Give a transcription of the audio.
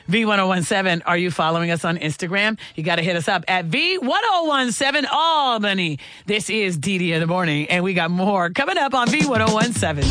V1017. Are you following us on Instagram? You got to hit us up at V1017 Albany. This is Dee Dee in the Morning, and we got more coming up on V1017.